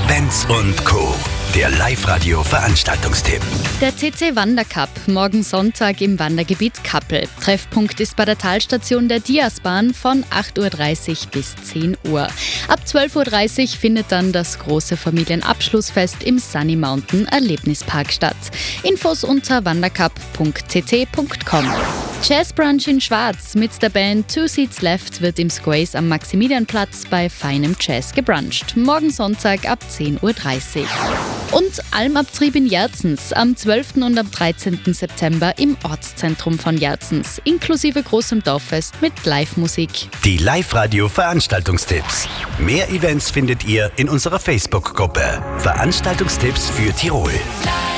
Benz und Co. Der Live-Radio-Veranstaltungstipp. Der CC Wandercup, morgen Sonntag im Wandergebiet Kappel. Treffpunkt ist bei der Talstation der Diasbahn von 8.30 Uhr bis 10 Uhr. Ab 12.30 Uhr findet dann das große Familienabschlussfest im Sunny Mountain Erlebnispark statt. Infos unter wandercup.cc.com. Jazzbrunch in Schwarz mit der Band Two Seats Left wird im Squays am Maximilianplatz bei feinem Jazz gebruncht. Morgen Sonntag ab 10.30 Uhr. Und Almabtrieb in Jerzens am 12. und am 13. September im Ortszentrum von Jerzens, inklusive großem Dorffest mit Live-Musik. Die Live-Radio-Veranstaltungstipps. Mehr Events findet ihr in unserer Facebook-Gruppe. Veranstaltungstipps für Tirol.